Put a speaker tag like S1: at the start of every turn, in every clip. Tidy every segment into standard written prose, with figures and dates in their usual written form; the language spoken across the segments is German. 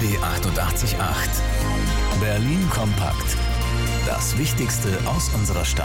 S1: RBB 888. Berlin kompakt. Das Wichtigste aus unserer Stadt.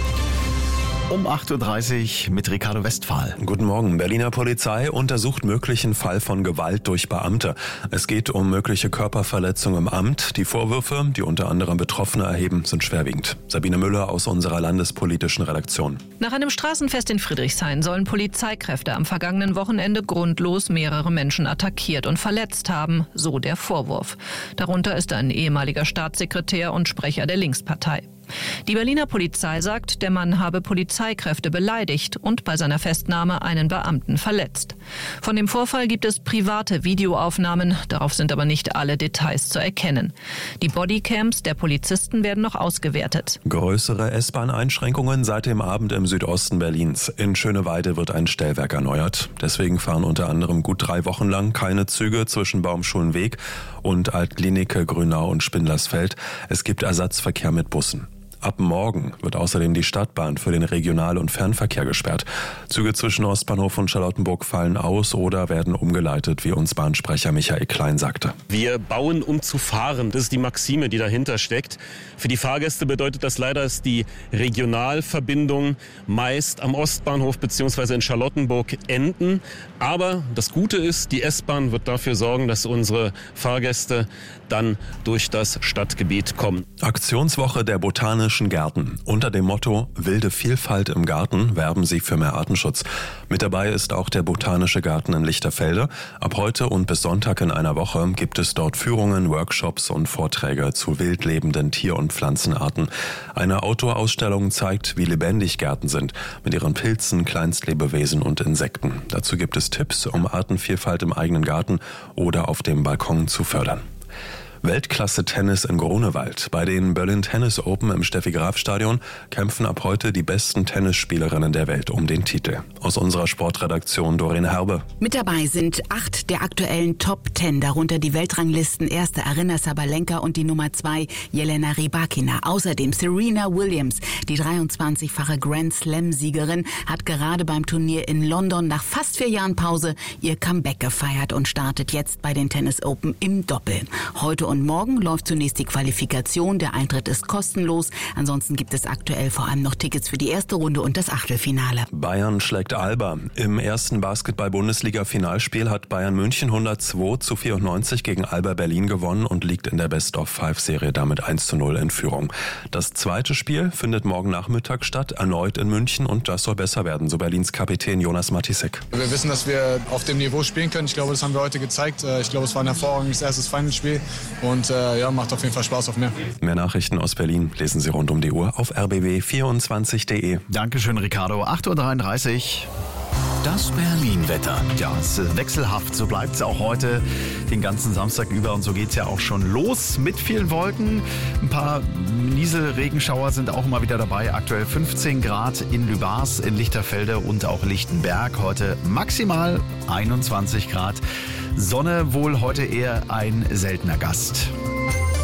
S2: Um 8.30 Uhr mit Ricardo Westphal.
S3: Guten Morgen. Berliner Polizei untersucht möglichen Fall von Gewalt durch Beamte. Es geht um mögliche Körperverletzung im Amt. Die Vorwürfe, die unter anderem Betroffene erheben, sind schwerwiegend. Sabine Müller aus unserer landespolitischen Redaktion.
S4: Nach einem Straßenfest in Friedrichshain sollen Polizeikräfte am vergangenen Wochenende grundlos mehrere Menschen attackiert und verletzt haben, so der Vorwurf. Darunter ist ein ehemaliger Staatssekretär und Sprecher der Linkspartei. Die Berliner Polizei sagt, der Mann habe Polizeikräfte beleidigt und bei seiner Festnahme einen Beamten verletzt. Von dem Vorfall gibt es private Videoaufnahmen, darauf sind aber nicht alle Details zu erkennen. Die Bodycams der Polizisten werden noch ausgewertet.
S3: Größere S-Bahn-Einschränkungen seit dem Abend im Südosten Berlins. In Schöneweide wird ein Stellwerk erneuert. Deswegen fahren unter anderem gut 3 Wochen lang keine Züge zwischen Baumschulenweg und Altklinike, Grünau und Spindlersfeld. Es gibt Ersatzverkehr mit Bussen. Ab morgen wird außerdem die Stadtbahn für den Regional- und Fernverkehr gesperrt. Züge zwischen Ostbahnhof und Charlottenburg fallen aus oder werden umgeleitet, wie uns Bahnsprecher Michael Klein sagte.
S5: Wir bauen, um zu fahren. Das ist die Maxime, die dahinter steckt. Für die Fahrgäste bedeutet das leider, dass die Regionalverbindungen meist am Ostbahnhof bzw. in Charlottenburg enden. Aber das Gute ist, die S-Bahn wird dafür sorgen, dass unsere Fahrgäste dann durch das Stadtgebiet kommen.
S3: Aktionswoche der Botanischen Gärten. Unter dem Motto Wilde Vielfalt im Garten werben sie für mehr Artenschutz. Mit dabei ist auch der Botanische Garten in Lichterfelde. Ab heute und bis Sonntag in einer Woche gibt es dort Führungen, Workshops und Vorträge zu wild lebenden Tier- und Pflanzenarten. Eine Outdoor-Ausstellung zeigt, wie lebendig Gärten sind, mit ihren Pilzen, Kleinstlebewesen und Insekten. Dazu gibt es Tipps, um Artenvielfalt im eigenen Garten oder auf dem Balkon zu fördern. Weltklasse-Tennis in Grunewald. Bei den Berlin Tennis Open im Steffi-Graf-Stadion kämpfen ab heute die besten Tennisspielerinnen der Welt um den Titel. Aus unserer Sportredaktion Doreen Herbe.
S6: Mit dabei sind 8 der aktuellen Top 10, darunter die Weltranglisten erste Aryna Sabalenka und die Nummer 2 Jelena Rybakina. Außerdem Serena Williams, die 23-fache Grand Slam-Siegerin, hat gerade beim Turnier in London nach fast 4 Jahren Pause ihr Comeback gefeiert und startet jetzt bei den Tennis Open im Doppel. Heute und morgen läuft zunächst die Qualifikation. Der Eintritt ist kostenlos. Ansonsten gibt es aktuell vor allem noch Tickets für die erste Runde und das Achtelfinale.
S3: Bayern schlägt Alba. Im ersten Basketball-Bundesliga-Finalspiel hat Bayern München 102:94 gegen Alba Berlin gewonnen und liegt in der Best-of-5-Serie damit 1:0 in Führung. Das zweite Spiel findet morgen Nachmittag statt, erneut in München, und das soll besser werden, so Berlins Kapitän Jonas Matisek.
S7: Wir wissen, dass wir auf dem Niveau spielen können. Ich glaube, das haben wir heute gezeigt. Ich glaube, es war ein hervorragendes erstes Finalspiel. Und macht auf jeden Fall Spaß auf mehr.
S3: Mehr Nachrichten aus Berlin lesen Sie rund um die Uhr auf rbb24.de.
S2: Dankeschön, Ricardo. 8.33 Uhr.
S1: Das Berlin-Wetter.
S2: Ja, es ist wechselhaft. So bleibt es auch heute den ganzen Samstag über. Und so geht es ja auch schon los mit vielen Wolken. Ein paar Nieselregenschauer sind auch immer wieder dabei. Aktuell 15 Grad in Lübars, in Lichterfelde und auch Lichtenberg. Heute maximal 21 Grad. Sonne wohl heute eher ein seltener Gast.